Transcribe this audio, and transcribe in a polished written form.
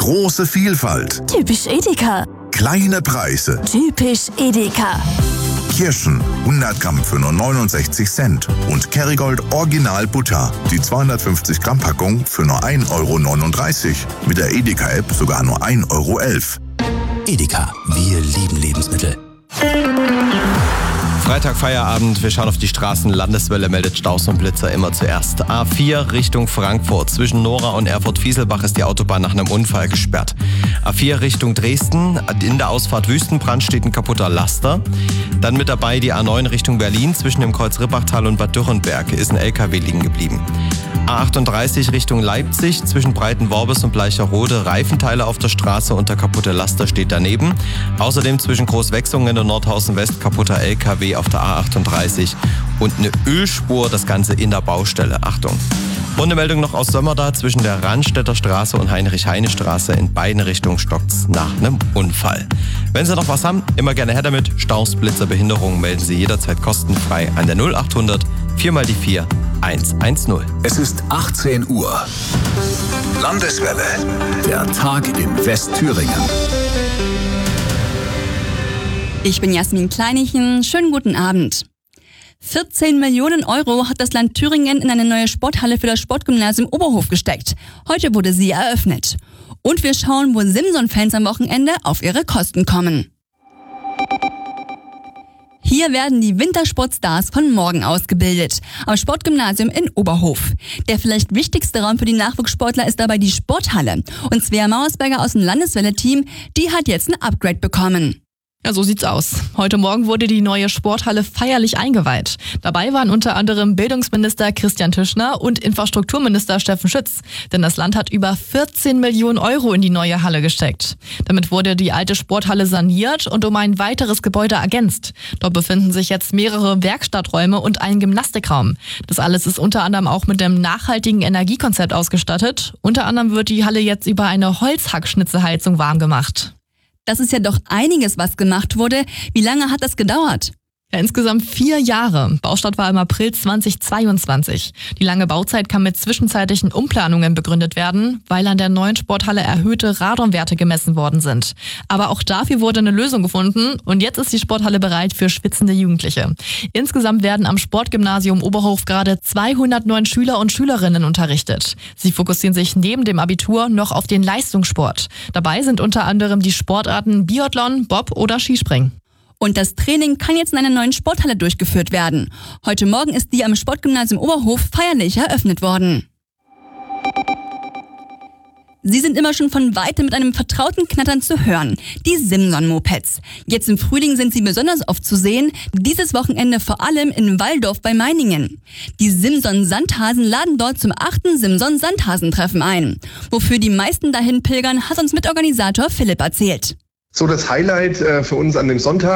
Große Vielfalt. Typisch Edeka. Kleine Preise. Typisch Edeka. Kirschen 100 Gramm für nur 69 Cent und Kerrygold Original Butter, die 250 Gramm Packung für nur 1,39 Euro. Mit der Edeka-App sogar nur 1,11 Euro. Edeka, wir lieben Lebensmittel. Freitag Feierabend, wir schauen auf die Straßen. Landeswelle meldet Staus und Blitzer immer zuerst. A4 Richtung Frankfurt. Zwischen Nora und Erfurt-Fieselbach ist die Autobahn nach einem Unfall gesperrt. A4 Richtung Dresden. In der Ausfahrt Wüstenbrand steht ein kaputter Laster. Dann mit dabei die A9 Richtung Berlin. Zwischen dem Kreuz Rippachtal und Bad Dürrenberg ist ein LKW liegen geblieben. A38 Richtung Leipzig. Zwischen Breitenworbis und Bleicherode Reifenteile auf der Straße und der kaputte Laster steht daneben. Außerdem zwischen Großwechsungen und Nordhausen West kaputter LKW auf der A38 und eine Ölspur, das Ganze in der Baustelle. Achtung! Und eine Meldung noch aus Sömmerda. Zwischen der Randstätter Straße und Heinrich-Heine-Straße in beiden Richtungen stockt's nach einem Unfall. Wenn Sie noch was haben, immer gerne her damit. Staus, Blitzer, Behinderungen melden Sie jederzeit kostenfrei an der 0800 4x4 110. Es ist 18 Uhr. Landeswelle. Der Tag in Westthüringen. Ich bin Jasmin Kleinichen. Schönen guten Abend. 14 Millionen Euro hat das Land Thüringen in eine neue Sporthalle für das Sportgymnasium Oberhof gesteckt. Heute wurde sie eröffnet. Und wir schauen, wo Simson-Fans am Wochenende auf ihre Kosten kommen. Hier werden die Wintersportstars von morgen ausgebildet, am Sportgymnasium in Oberhof. Der vielleicht wichtigste Raum für die Nachwuchssportler ist dabei die Sporthalle. Und Svea Mauersberger aus dem Landeswelle-Team, die hat jetzt ein Upgrade bekommen. Ja, so sieht's aus. Heute Morgen wurde die neue Sporthalle feierlich eingeweiht. Dabei waren unter anderem Bildungsminister Christian Tischner und Infrastrukturminister Steffen Schütz. Denn das Land hat über 14 Millionen Euro in die neue Halle gesteckt. Damit wurde die alte Sporthalle saniert und um ein weiteres Gebäude ergänzt. Dort befinden sich jetzt mehrere Werkstatträume und ein Gymnastikraum. Das alles ist unter anderem auch mit dem nachhaltigen Energiekonzept ausgestattet. Unter anderem wird die Halle jetzt über eine Holzhackschnitzelheizung warm gemacht. Das ist ja doch einiges, was gemacht wurde. Wie lange hat das gedauert? Ja, insgesamt 4 Jahre. Baustart war im April 2022. Die lange Bauzeit kann mit zwischenzeitlichen Umplanungen begründet werden, weil an der neuen Sporthalle erhöhte Radonwerte gemessen worden sind. Aber auch dafür wurde eine Lösung gefunden und jetzt ist die Sporthalle bereit für schwitzende Jugendliche. Insgesamt werden am Sportgymnasium Oberhof gerade 209 Schüler und Schülerinnen unterrichtet. Sie fokussieren sich neben dem Abitur noch auf den Leistungssport. Dabei sind unter anderem die Sportarten Biathlon, Bob oder Skispringen. Und das Training kann jetzt in einer neuen Sporthalle durchgeführt werden. Heute Morgen ist die am Sportgymnasium Oberhof feierlich eröffnet worden. Sie sind immer schon von Weitem mit einem vertrauten Knattern zu hören. Die Simson-Mopeds. Jetzt im Frühling sind sie besonders oft zu sehen. Dieses Wochenende vor allem in Walldorf bei Meiningen. Die Simson-Sandhasen laden dort zum 8. Simson-Sandhasentreffen ein. Wofür die meisten dahin pilgern, hat uns Mitorganisator Philipp erzählt. So, das Highlight für uns an dem Sonntag